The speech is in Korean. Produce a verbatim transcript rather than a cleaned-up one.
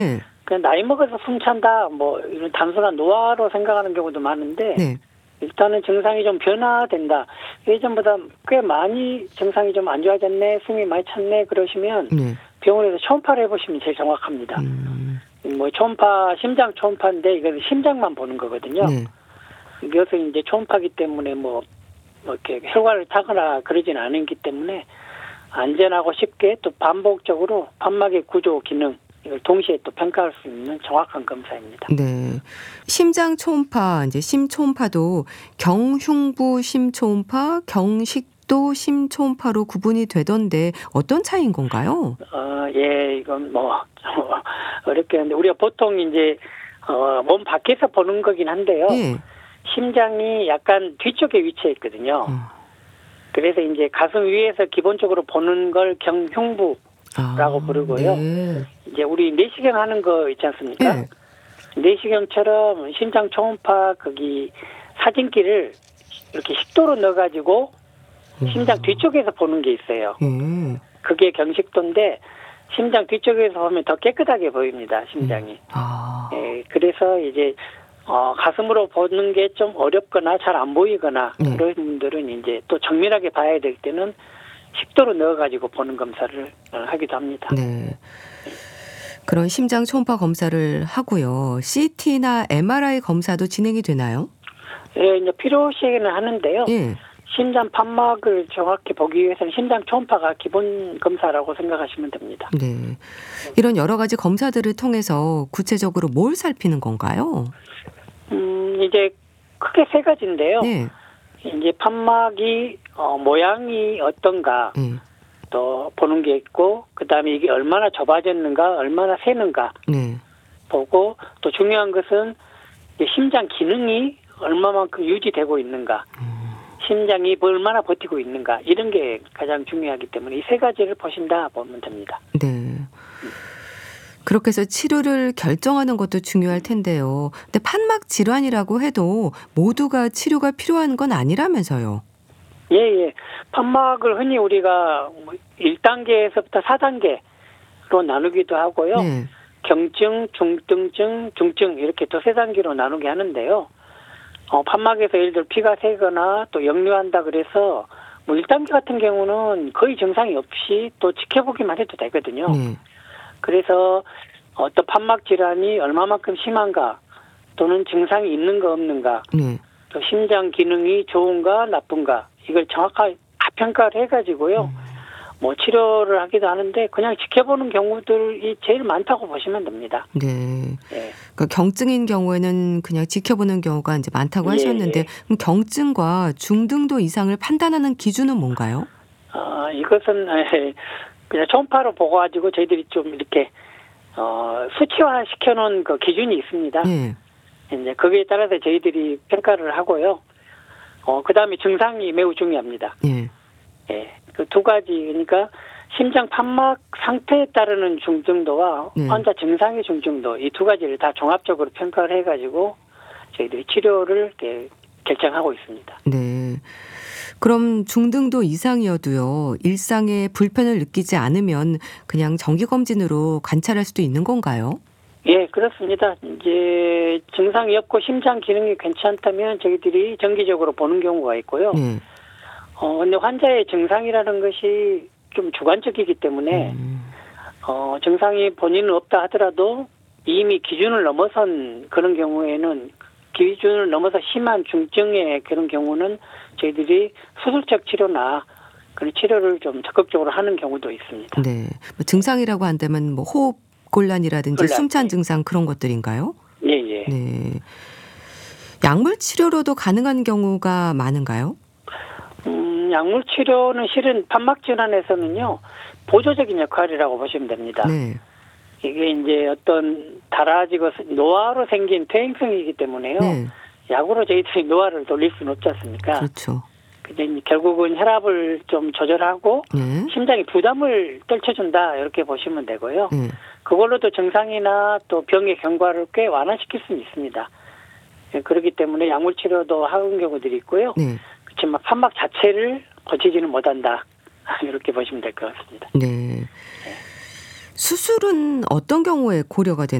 네. 그냥 나이 먹어서 숨 찬다, 뭐 이런 단순한 노화로 생각하는 경우도 많은데 네. 일단은 증상이 좀 변화된다. 예전보다 꽤 많이 증상이 좀 안 좋아졌네, 숨이 많이 찼네 그러시면 네. 병원에서 초음파를 해보시면 제일 정확합니다. 음. 뭐 초음파, 심장 초음파인데 이건 심장만 보는 거거든요. 네. 이것은 이제 초음파기 때문에 뭐, 뭐 이렇게 혈관을 타거나 그러진 않기 때문에 안전하고 쉽게 또 반복적으로 판막의 구조 기능 이걸 동시에 또 평가할 수 있는 정확한 검사입니다. 네. 심장 초음파, 이제 심초음파도 경흉부 심초음파, 경식도 심초음파로 구분이 되던데 어떤 차이인 건가요? 어, 예, 이건 뭐 어렵게 하는데 우리가 보통 이제 어, 몸 밖에서 보는 거긴 한데요. 예. 심장이 약간 뒤쪽에 위치해 있거든요. 음. 그래서 이제 가슴 위에서 기본적으로 보는 걸 경흉부 라고 아, 부르고요. 네. 이제 우리 내시경 하는 거 있지 않습니까? 네. 내시경처럼 심장 초음파 거기 사진기를 이렇게 식도로 넣어가지고 심장 뒤쪽에서 보는 게 있어요. 예. 그게 경식도인데 심장 뒤쪽에서 보면 더 깨끗하게 보입니다. 심장이. 아. 예, 그래서 이제 어, 가슴으로 보는 게 좀 어렵거나 잘 안 보이거나 네. 그런 분들은 이제 또 정밀하게 봐야 될 때는 식도로 넣어가지고 보는 검사를 하기도 합니다. 네. 그런 심장 초음파 검사를 하고요. 씨티나 엠알아이 검사도 진행이 되나요? 예, 이제 필요시에는 하는데요. 예. 심장 판막을 정확히 보기 위해서는 심장 초음파가 기본 검사라고 생각하시면 됩니다. 네. 이런 여러 가지 검사들을 통해서 구체적으로 뭘 살피는 건가요? 음, 이제 크게 세 가지인데요. 네. 이제 판막이 어, 모양이 어떤가 네. 또 보는 게 있고, 그 다음에 이게 얼마나 좁아졌는가, 얼마나 새는가 네. 보고, 또 중요한 것은 이제 심장 기능이 얼마만큼 유지되고 있는가, 심장이 얼마나 버티고 있는가, 이런 게 가장 중요하기 때문에 이 세 가지를 보신다 보면 됩니다. 네. 그렇게 해서 치료를 결정하는 것도 중요할 텐데요. 근데 판막 질환이라고 해도 모두가 치료가 필요한 건 아니라면서요. 예, 예. 판막을 흔히 우리가 일 단계에서부터 사 단계로 나누기도 하고요. 네. 경증, 중등증, 중증 이렇게 또 세 단계로 나누게 하는데요. 어, 판막에서 예를 들어 피가 새거나 또 역류한다 그래서 뭐 일 단계 같은 경우는 거의 증상이 없이 또 지켜보기만 해도 되거든요. 네. 그래서 어떤 판막 질환이 얼마만큼 심한가 또는 증상이 있는가 없는가 네. 또 심장 기능이 좋은가 나쁜가 이걸 정확하게 평가를 해가지고요. 뭐 치료를 하기도 하는데 그냥 지켜보는 경우들이 제일 많다고 보시면 됩니다. 네. 예. 그러니까 경증인 경우에는 그냥 지켜보는 경우가 이제 많다고 예, 하셨는데 예. 그럼 경증과 중등도 이상을 판단하는 기준은 뭔가요? 아, 이것은 그냥 초음파로 보고가지고 저희들이 좀 이렇게 어, 수치화 시켜놓은 그 기준이 있습니다. 네. 이제 거기에 따라서 저희들이 평가를 하고요. 어, 그 다음에 증상이 매우 중요합니다. 네. 예, 그 두 가지, 그러니까 심장 판막 상태에 따르는 중증도와 네. 환자 증상의 중증도 이 두 가지를 다 종합적으로 평가를 해가지고 저희들이 치료를 이렇게 결정하고 있습니다. 네. 그럼 중등도 이상이어도요, 일상에 불편을 느끼지 않으면 그냥 정기검진으로 관찰할 수도 있는 건가요? 예, 그렇습니다. 이제 증상이 없고 심장 기능이 괜찮다면 저희들이 정기적으로 보는 경우가 있고요. 네. 어, 근데 환자의 증상이라는 것이 좀 주관적이기 때문에, 음. 어, 증상이 본인은 없다 하더라도 이미 기준을 넘어선 그런 경우에는 기준을 넘어서 심한 중증의 그런 경우는 저희들이 수술적 치료나 그런 치료를 좀 적극적으로 하는 경우도 있습니다. 네. 뭐 증상이라고 한다면 뭐 호흡 곤란이라든지 곤란, 숨찬 네. 증상 그런 것들인가요? 예, 예. 네. 약물 치료로도 가능한 경우가 많은가요? 음, 약물 치료는 실은 판막 질환에서는요, 보조적인 역할이라고 보시면 됩니다. 네. 이게 이제 어떤 달아지고 노화로 생긴 퇴행성이기 때문에요. 네. 약으로 저희들이 노화를 돌릴 수는 없지 않습니까? 그렇죠. 근데 이제 결국은 혈압을 좀 조절하고 네. 심장에 부담을 떨쳐준다 이렇게 보시면 되고요. 네. 그걸로도 증상이나 또 병의 경과를 꽤 완화시킬 수는 있습니다. 예, 그렇기 때문에 약물 치료도 하는 경우들이 있고요. 네. 그렇지만 판막 자체를 고치지는 못한다 이렇게 보시면 될 것 같습니다. 네. 수술은 어떤 경우에 고려가 되나요?